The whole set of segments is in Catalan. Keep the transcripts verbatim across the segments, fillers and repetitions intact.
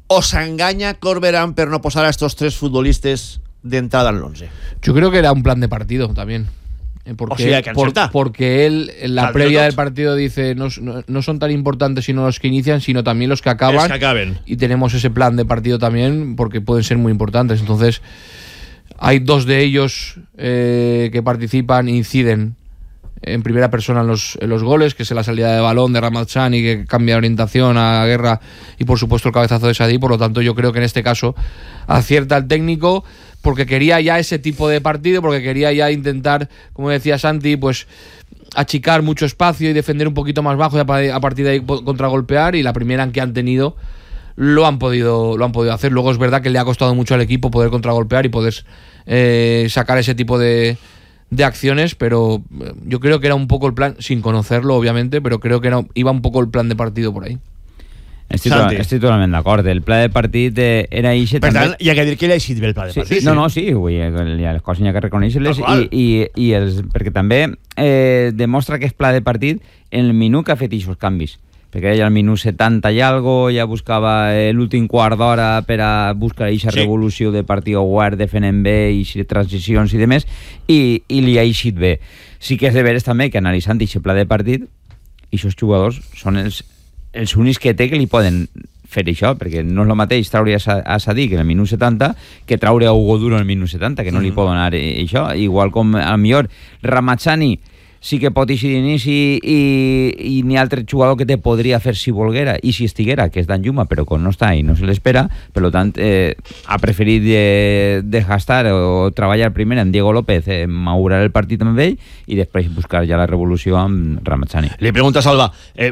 o s'enganya Corberán per no posar a estos tres futbolistas de entrada en el once? Yo creo que era un plan de partido también. Porque, o sea, que por, porque él en la Al previa minutos. del partido dice no, no, no son tan importantes sino los que inician, sino también los que acaban. Es que acaben. Y tenemos ese plan de partido también porque pueden ser muy importantes. Entonces hay dos de ellos eh, que participan e inciden en primera persona en los, en los goles, que es la salida de balón de Ramazani, que cambia de orientación a Guerra, y por supuesto el cabezazo de Sadik. Por lo tanto, yo creo que en este caso acierta el técnico porque quería ya ese tipo de partido, porque quería ya intentar, como decía Santi, pues achicar mucho espacio y defender un poquito más bajo y a partir de ahí contragolpear, y la primera en que han tenido lo han podido lo han podido hacer. Luego es verdad que le ha costado mucho al equipo poder contragolpear y poder eh, sacar ese tipo de de acciones, pero yo creo que era un poco el plan, sin conocerlo obviamente, pero creo que era, iba un poco el plan de partido por ahí. Estic, to estic totalment d'acord. El pla de partit eh, era ixe per també. tant, hi ha que dir que li ha eixit bé el pla de sí, partit. sí, no, no, sí, vull dir, hi ha les coses hi ha que reconèixer-les, no, i, i, i els, perquè també eh, demostra que és pla de partit en el minut que ha fet aquests canvis, perquè ella al minut setanta i algo ja buscava eh, l'últim quart d'hora per a buscar aquesta sí. revolució de partit obert, defenent bé, i transicions i demés, i, i li ha eixit bé. Sí que és de veres també que analitzant aquest pla de partit, aquests jugadors són els els únics que té que li poden fer això, perquè no és el mateix traure a Sadik en el minut setanta que traure a Hugo Duro en el minut setanta, que no li pot donar això, igual com a millor Ramazani sí que pot eixir d'inici i, i n'hi ha altre jugador que te podria fer si volguera i si estiguera, que és Danjuma, però com no està i no se l'espera, per tant eh, ha preferit de, desgastar o treballar primer en Diego López, eh, maurar el partit amb ell i després buscar ja la revolució amb Ramazani. Li pregunta Salva, eh,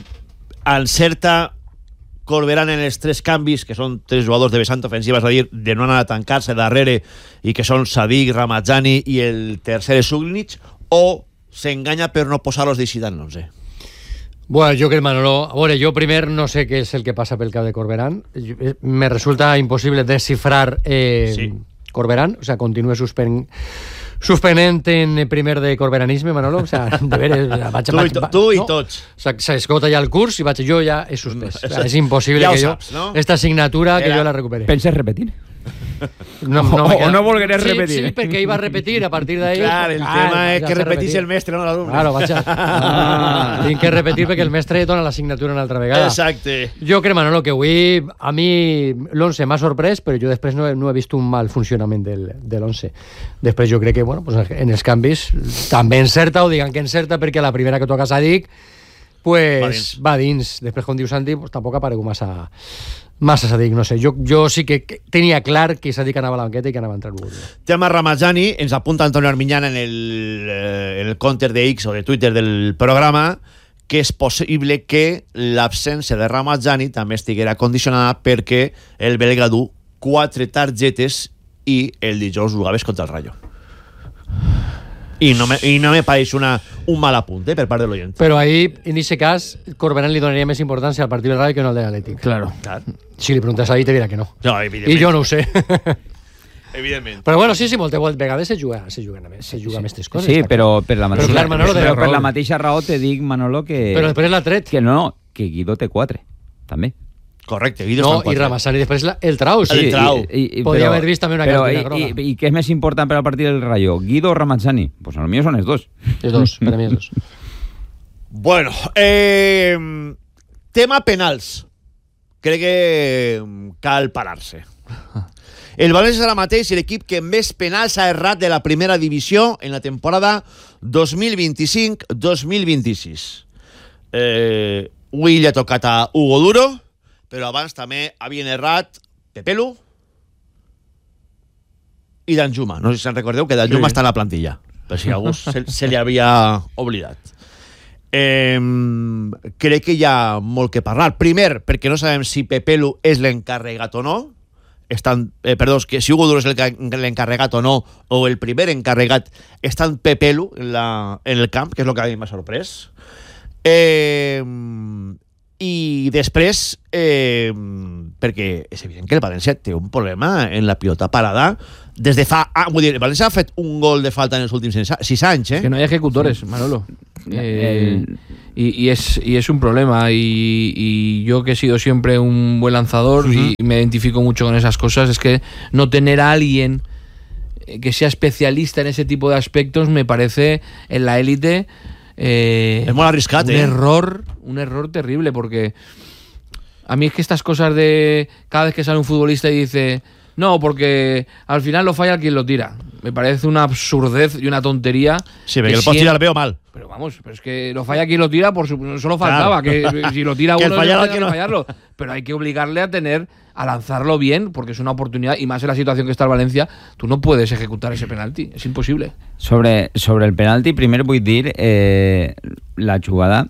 encerta Corberán en els tres canvis, que són tres jugadors de vessant ofensiva, és a dir, de no anar a tancar-se darrere, i que són Sadik, Ramazani i el tercer és Suglinic, o s'enganya per no posar-los d'eixida en l'onze? Bueno, yo creo, Manolo, ahora yo primer no sé qué es el que pasa pel cap de Corberán. Me resulta imposible descifrar eh, sí. Corberán, o sea, continúe suspen suspenent en primer de corberanisme, Manolo, o sea, de veres, vaig, tu, vaig, i to, tu i no? tots. O sea, s'esgota ja el curs i vaig, jo ja he suspès. O sea, és impossible ja que jo, saps, no? esta assignatura, Era... que jo la recupere. Penses repetir? No, no, o, o no volgueré sí, repetir. Sí, perquè iba a repetir a partir d'ahí. Clar, el ah, tema és que repetís el mestre, no l'alumne. Claro, vaig a... Ah, tinc que repetir perquè el mestre dona l'assignatura una altra vegada. Exacte. Jo crec, Manolo, que avui a mi l'onze m'ha sorprès, però jo després no he, no he vist un mal funcionament del, de l'onze. Després jo crec que, bueno, pues en els canvis també encerta, o digan que encerta, perquè la primera que toca Sadik pues va dins. Va dins. Després, com diu Santi, pues tampoc ha aparegut massa... Massa Sadik, no sé. Jo, jo sí que tenia clar que Sadik anava a la banqueta i que anava a entrar Hugo Duro. Tema Ramazani, ens apunta Antonio Armiñán en el, eh, en el counter de X o de Twitter del programa que és possible que l'absència de Ramazani també estiguera condicionada perquè el belga du quatre targetes i el dijous jugaves contra el Rayo. I no me, i no me pareix una, un mal apunt, eh, per part de l'oient. Però ahí, en aquest cas, Corberán li donaria més importància al partit del Rayo que no al de l'Atlètic. Claro. Clar. Si li preguntes a ell, te dirà que no. No, evidentment. I jo no ho sé. Evidentment. Però bueno, sí, sí, moltes vegades se juga, se juga, se juga amb aquestes coses. Sí, però per la, mateixa, però, clar, Manolo, però per la mateixa raó te dic, Manolo, que... Però després l'ha tret. Que no, que Guido té quatre, també. Correcte, Guido no, està en i Ramazani després la, el trau, sí. El trau. I, i, Podria però, haver vist també una però, cartina i, groga. I, I què és més important per al partit del Rayo? Guido o Ramazani? Pues el mío són els dos. Els dos, per a mi els dos. Bueno, eh, tema penals. Crec que cal parar-se. El València serà mateix l'equip que més penals ha errat de la primera divisió en la temporada dos mil vint-i-cinc dos mil vint-i-sis. Eh, avui li ha tocat a Hugo Duro, però abans també havien errat Pepelu i Danjuma. No sé si se'n recordeu que Danjuma sí. està en la plantilla, per si algú se, se li havia oblidat. Eh, crec que hi ha molt que parlar. Primer, perquè no sabem si Pepelu és l'encarregat o no. Estan, eh, perdó, que si Hugo Duro és l'encarregat o no, o el primer encarregat, està en Pepelu en, la, en el camp, que és el que a mi m'ha sorprès. Eh... I després, eh, perquè és evident que el València té un problema en la pilota parada des de fa... Ah, vull dir, el València ha fet un gol de falta en els últims sis anys, eh? Que no hi ha ejecutores, Manolo. Eh, y, y, es, y es un problema. Y, y yo que he sido siempre un buen lanzador, uh-huh, y me identifico mucho con esas cosas, es que no tener a alguien que sea especialista en ese tipo de aspectos me parece en la élite eh, es muy arriscado, un eh. error, un error terrible, porque a mí es que estas cosas de cada vez que sale un futbolista y dice no, porque al final lo falla quien lo tira, me parece una absurdez y una tontería. Sí, porque el post tirar veo mal. Pero vamos, pero es que lo falla quien lo tira, por su, solo faltaba, claro, que si lo tira que uno fallara, no que no fallarlo. Pero hay que obligarle a tener, a lanzarlo bien, porque es una oportunidad, y más en la situación que está el Valencia, tú no puedes ejecutar ese penalti, es imposible. Sobre, sobre el penalti, primer vull dir, eh, la jugada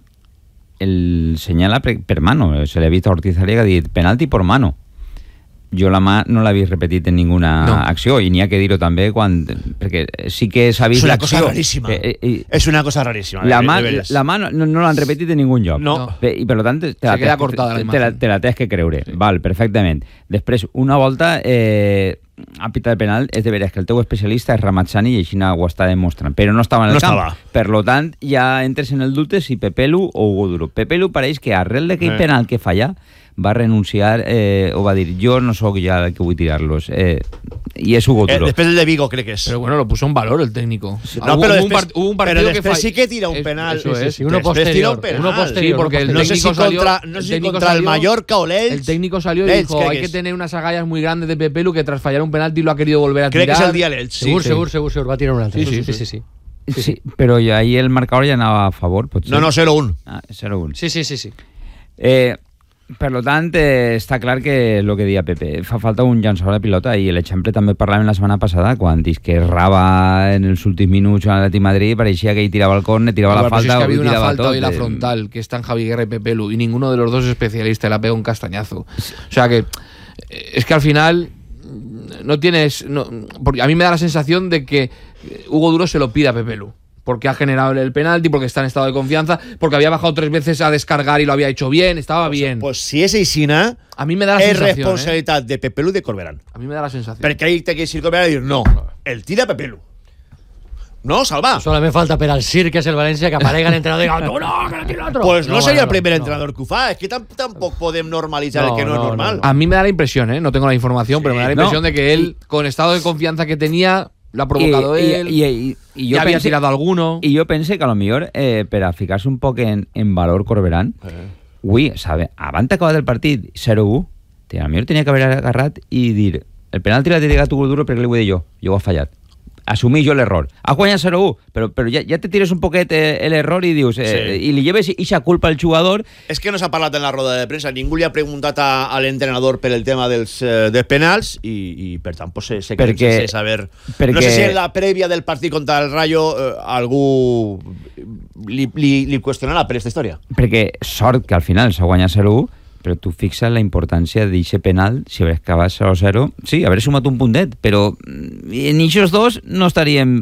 el senyala per, per mano, se li ha vist a Ortiz Aliaga que ha dit penalti por mano. Jo la mà no l'he vist repetit en ninguna no. acció, i n'hi ha que dir-ho també quan, perquè sí que s'ha vist l'acció. És una cosa raríssima. Eh, eh, és una cosa raríssima. La mà, la, la mà no, no l'han repetit en ningún lloc. No. I per tant, te la, queda cortada la te, te, la, te la tens que creure. Sí. Val, perfectament. Després, una volta, eh, a pita de penal, és de veres que el teu especialista és Ramazzani i així ho està demostrant, però no estava en el no camp. Estava. Per lo tant, ja entres en el dubte si Pepelu o Hugo Duro. Pepelu pareix que arrel d'aquell eh. penal que falla va renunciar eh, o va dir jo no sóc ja el que vull tirar-los eh, i és Hugo Duro. Eh, després el de Vigo crec que és. Pero bueno, lo puso en valor el técnico. Sí, no, hubo, pero hubo, después, un part, hubo un partido pero que después fa... sí que tira un penal. Eso es. Sí, sí, uno posterior, tira un penal. uno posterior. Sí, porque el no sé técnico si contra, salió, no sé el si contra salió, el Mallorca o l'Elx. El técnico salió y L'Elx, dijo hay que es. tener unas agallas muy grandes de Pepelu que tras fallar un penalti lo ha querido volver a crec tirar. Crec que és el dia l'Elx. Segur, sí, segur, sí. segur, segur, va tirar un altre. Sí, sí, sí, sí. sí, sí. Sí, sí, però ahí el marcador ja anava a favor, potser. No, no, cero uno. Ah, cero uno. Sí, sí, sí, sí. Eh, per lo tant, eh, està clar que el que deia Pepe, fa falta un llançador de pilota, i l'exemple també parlàvem la setmana passada, quan dius que errava en els últims minuts a l'Atlètic Madrid, pareixia que ell tirava el córner, tirava no, la falta, pues es que ha habido tirava una falta tot. hoy la frontal, que están Javi Guerra y Pepelu, y ninguno de los dos es especialista, le ha pegado un castañazo. O sea que, es que al final no tienes... No, porque a mí me da la sensación de que Hugo Duro se lo pide a Pepelu, porque ha generado el penalti, porque está en estado de confianza, porque había bajado tres veces a descargar y lo había hecho bien, estaba pues, bien. Pues si és aixina, a mí me da la és sensación, responsabilitat ¿eh? de Pepelu i de Corberán. A mí me da la sensación. Perquè ahí té que ir Corberán i dir no, el tira Pepelu. No, Salva. Solament falta per al Sir, que és el València, que aparega l'entrenador i diga no, no, que no tira l'altre. Pues no, no sería no, el primer no, entrenador que ho fa. Es que tampoco podem normalizar no, el que no, no es normal. no, no. A mí me da la impresión, ¿eh? No tengo la información, sí, pero me da la impresión no. de que él, con estado de confianza que tenía, lo ha provocado I, él, i, i, i, i ya jo había pense, tirado alguno. I jo pense que a lo millor, eh, per a ficar-se un poc en, en valor Corberán, eh. ui, sabe, abans d'acabar el partit zero u, a lo millor tenia que haver agarrat i dir el penalti l'ha tirat Hugo Duro perquè li ho he dit jo, jo ho he fallat. Assumir jo l'error. Ha guanyat zero u, però, però ja, ja te tires un poquet eh, l'error i dius, eh, sí. i li lleves ixa culpa al jugador. És que no s'ha parlat en la roda de premsa, ningú li ha preguntat a, a l'entrenador per el tema dels, eh, dels penals i, i per tant pues, se, se perquè, sense saber. Perquè, no sé si en la prèvia del partit contra el Rayo eh, algú li, li, li qüestionarà per aquesta història. Perquè sort que al final s'ha guanyat zero u, però tu fixes la importància d'aquest penal, si hagués acabat zero zero, sí, haver sumat un puntet, però en aquests dos no estaríem...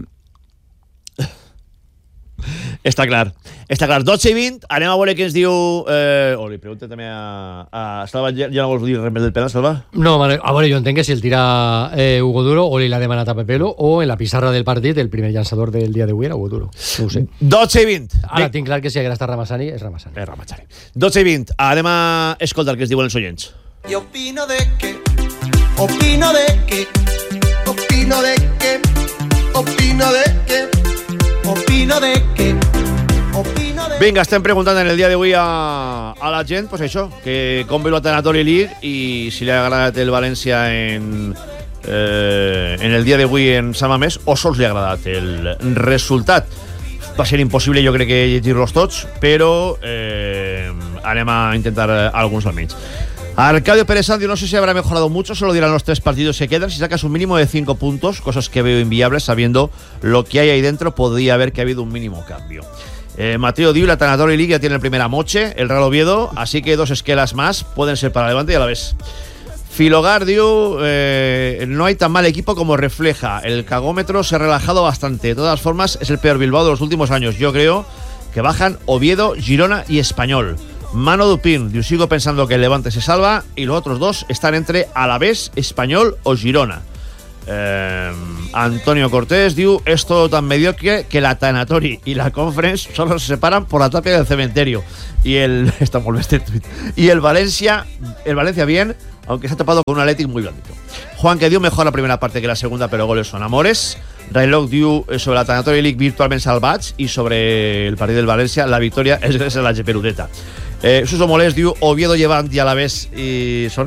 Està clar, està clar. dotze i vint, anem a veure què ens diu... Eh, o li pregunta també a... a Salva, ja, ja no vols dir res més del penal, Salva? No, a veure, jo entenc que si el tira eh, Hugo Duro o li l'ha demanat a Pepelu o en la pissarra del partit el primer llançador del dia d'avui era Hugo Duro. No ho sé. dotze i vint. Ara tinc clar que si hagués estat Ramazzani, és Ramazzani. És Ramazzani. dotze i vint, anem a escoltar què es diuen els oients. Y opino de que, opino de que, opino de que, opino de que, opino de que, opino de... Vinga, estem preguntant en el dia d'avui a, a la gent, pues això, que com veu la Tanatory League i si li ha agradat el València en, eh, en el dia d'avui en Sant Mamés o sols li ha agradat el resultat. Va ser impossible, jo crec que llegir-los tots, però eh, anem a intentar alguns almenys. Arcadio Pérez Sandio, no sé si habrá mejorado mucho, solo dirán los tres partidos que quedan. Si sacas un mínimo de cinco puntos, cosas que veo inviables, sabiendo lo que hay ahí dentro, podría haber que ha habido un mínimo cambio. Eh, Mateo Diu, la Tanatory League ya tiene el primer a moche, el Real Oviedo, así que dos esquelas más pueden ser para Levante y a la vez. Filogar Diu, eh, no hay tan mal equipo como refleja. El cagómetro se ha relajado bastante. De todas formas, es el peor Bilbao de los últimos años. Yo creo que bajan Oviedo, Girona y Español. Mano Dupín, yo sigo pensando que el Levante se salva y los otros dos están entre Alavés, Español o Girona. Eh, Antonio Cortés diu: es todo tan mediocre que la Tanatori y la Conference solo se separan por la tapia del cementerio. Y el está muy este tweet. Y el Valencia, el Valencia bien, aunque se ha topado con un Athletic muy blandito. Juan, que dio mejor la primera parte que la segunda, pero goles son amores. Railog diu sobre la Tanatori League virtualment salvats i sobre el partit del València la victòria és gràcies a la Geperudeta. Eh, Suso Molés diu: Oviedo, Llevant i Alavés i són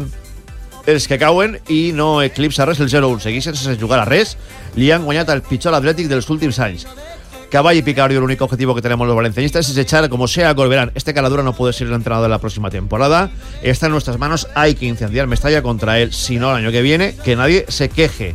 els que cauen i no eclipsa res el zero un. Segueixen sense jugar a res. Li han guanyat el pitjor Atlètic dels últims anys. Caball y Picario, el único objetivo que tenemos los valencianistas es echar como sea a Corberán. Este caladura no puede ser el entrenador de la próxima temporada. Está en nuestras manos. Hay que incendiar Mestalla contra él. Si no, el año que viene, que nadie se queje.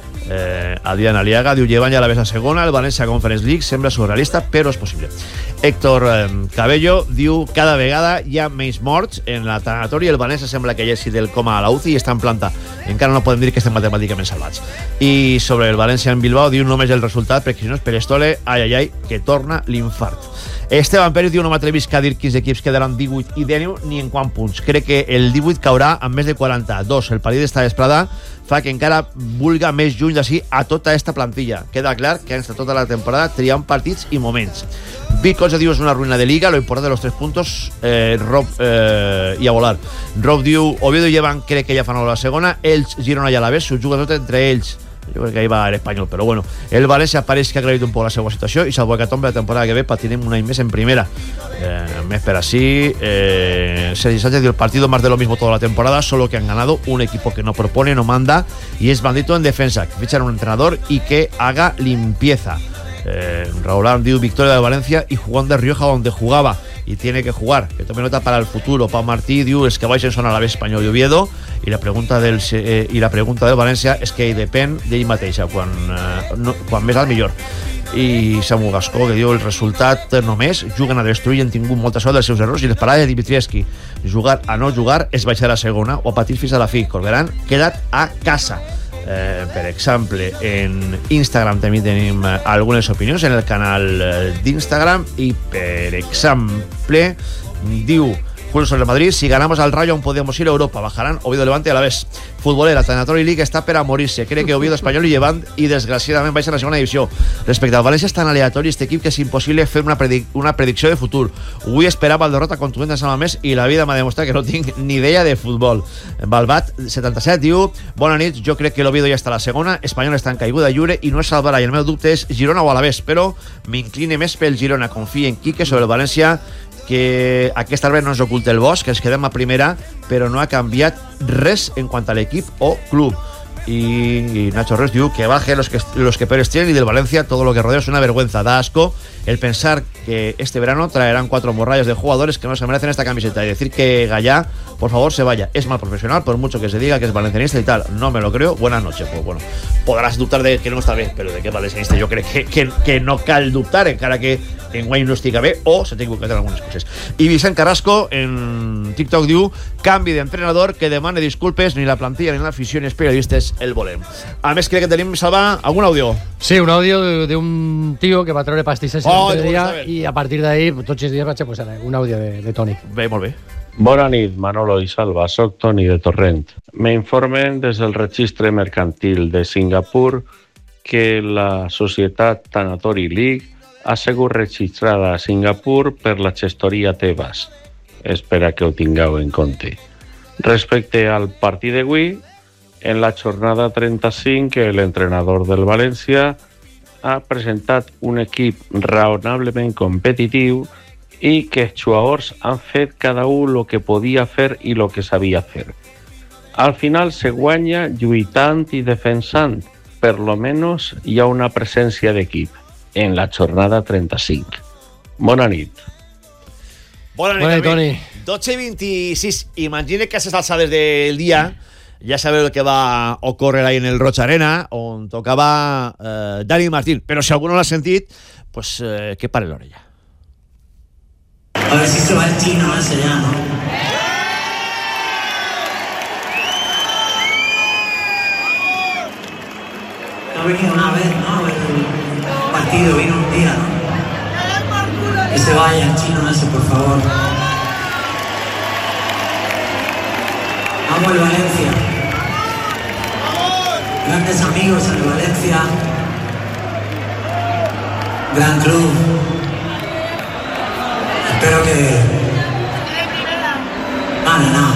Eh, Adrián Aliaga diu: llevan ja la vez a segona, el València Conference League sembla surrealista, però és possible. Héctor eh, Cabello diu: cada vegada hi ha menys morts en la tanatoria, el València sembla que ja és del coma a la U C I i està en planta, encara no podem dir que estem matemàticament salvats. I sobre el València en Bilbao diu: només el resultat, perquè si no és per Estole, ai ai ai, que torna l'infart. Esteban Pérez diu: no m'atrevís a dir quins equips quedaran divuit i deu ni en quant punts. Crec que el divuit caurà amb més de quaranta. Dos, el partit d'esta vesprada fa que encara vulga més lluny d'ací a tota esta plantilla. Queda clar que han estat tota la temporada triant partits i moments. Vic Cosa diu: és una ruïna de liga, lo important de los tres puntos. eh, Rob eh, i a volar. Rob diu: Oviedo i Llevant crec que ja fan la segona, ells, Girona i Alavés s'ho juga tot entre ells. Jo crec que ahí va l'Espanyol, però bueno, el València pareix que ha aclarit un poc la seva situació i salvo que tombe la temporada que ve patinem un any més en primera. Eh, més per así. eh, Sergi Sánchez diu: el partido más de lo mismo toda la temporada, solo que han ganado un equipo que no propone, no manda y es blandito en defensa, que fichan un entrenador y que haga limpieza. Eh, Raúl Arm diu: victoria de Valencia y jugando de Rioja donde jugaba y tiene que jugar, que tome nota para el futuro. Pau Martí diu: els que baixen són a la vez Espanyol i Oviedo i la pregunta del eh, i la pregunta del València és que depèn d'ell mateixa, quan, eh, no, quan més al millor. I Samu Gascó, que diu: el resultat només juguen a destruir i han tingut molta sort dels seus errors i les parades de Dimitrievski. Jugar a no jugar és baixar a segona o a patir fins a la fi. Corberán, queda't a casa. Eh, per exemple, en Instagram també tenim eh, algunes opinions en el canal eh, d'Instagram i, per exemple, diu Julio sobre el Madrid: si ganamos al Rayo aún podemos ir a Europa, bajarán Oviedo, Levante a la vez. Futbolera, Tanatori League está per a morir-se, cree que Oviedo, Espanyol i Llevant i desgraciadament baixen a la segona divisió. Respecte al València és tan aleatori este equip que és impossible fer una, predic una predicció de futur. Avui esperava el derrota contundent de Sant Mamés i la vida m'ha demostrat que no tinc ni idea de futbol. Balbat setanta-set diu: bona nit, jo crec que l'Oviedo ja està a la segona, Espanyol està en caiguda lliure i no es salvarà, i el meu dubte és Girona o Alavés, però m'incline més pel Girona. Confio en Quique. Sobre el València, que aquest arbre no ens oculta el bosc, que ens quedem a primera, però no ha canviat res en quant a l'equip o club. Y Nacho Res diu que baje los que, los que peores tienen y del Valencia todo lo que rodea es una vergüenza. Da asco el pensar que este verano traerán cuatro morrayas de jugadores que no se merecen esta camiseta y decir que Gallá, por favor, se vaya. Es mal profesional, por mucho que se diga que es valencianista y tal. No me lo creo. Buenas noches. Pues bueno, podrás dubtar de que no está bé, però de que és valencianista jo crec que, que, que no cal dubtar, encara que en guany no estigui bé o se tingui que tenir algunes coses. I Vicent Carrasco en TikTok diu: canvi d'entrenador, que demane disculpes, ni la plantilla ni l'afició ni els periodistes el volem. A més, crec que tenim, Salva, algun àudio. Sí, un àudio d'un tío que va treure pastisses oh, el dia i a partir d'ahir, tots els dies vaig a posar un àudio de, de Toni. Bé, molt bé. Bona nit, Manolo i Salva. Soc Toni de Torrent. Me informen des del registre mercantil de Singapur que la societat Tanatori League ha sigut registrada a Singapur per la gestoria Tebas. Espera que ho tingueu en compte. Respecte al partit d'avui, en la jornada trenta-cinc, l'entrenador del València ha presentat un equip raonablement competitiu i que els jugadors han fet cada un el que podia fer i el que sabia fer. Al final se guanya lluitant i defensant. Per lo menos hi ha una presència d'equip en la jornada trenta-cinc. Bona nit. Bona nit, Bona nit, Toni. dotze i vint-i-sis. Imagine que a les alçades del dia ja sabeu el que va ocórrer ahí en el Roig Arena, on tocava eh, Dani Martín. Però si algú no l'ha sentit, pues eh, que pare l'orella. A ver si se va el chino ese ya, ¿no? Ha venido una vez, ¿no? El partido vino un día, ¿no? Que se vaya el chino ese, por favor. Vamos el Valencia. La grandes amigos en el Valencia, gran club. Espero que... Vale, no.